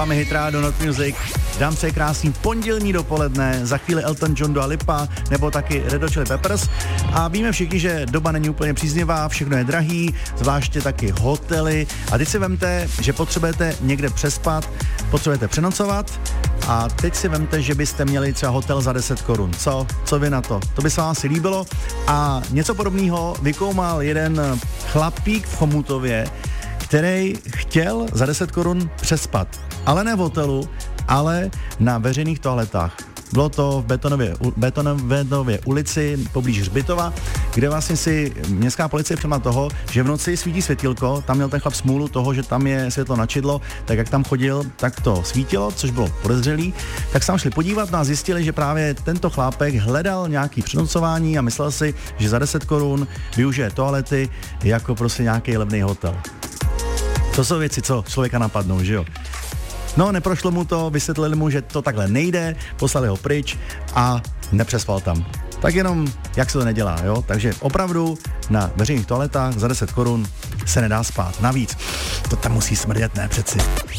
Máme Hit Radio Not Music, dám se krásný pondělní dopoledne, za chvíli Elton John, Dua Lipa, nebo taky Red Hot Chili Peppers. A víme všichni, že doba není úplně příznivá, všechno je drahý, zvláště taky hotely. A teď si vemte, že potřebujete někde přespat, potřebujete přenocovat a teď si vemte, že byste měli třeba hotel za 10 korun. Co vy na to? To by se vám asi líbilo. A něco podobného vykoumal jeden chlapík v Chomutově, který chtěl za 10 korun přespat. Ale ne v hotelu, ale na veřejných toaletách. Bylo to v Betonově ulici poblíž Hřbitova, kde vlastně si městská policie všimla toho, že v noci svítí světilko, tam měl ten chlap smůlu toho, že tam je světlo na čidlo, tak jak tam chodil, tak to svítilo, což bylo podezřelý. Tak se tam šli podívat a zjistili, že právě tento chlápek hledal nějaký přenocování a myslel si, že za 10 korun využije toalety jako prostě nějaký levný hotel. To jsou věci, co člověka napadnou, že jo? No, neprošlo mu to, vysvětlili mu, že to takhle nejde, poslali ho pryč a nepřespal tam. Tak jenom, jak se to nedělá, jo? Takže opravdu na veřejných toaletách za 10 korun se nedá spát. Navíc, to tam musí smrdět, ne přeci.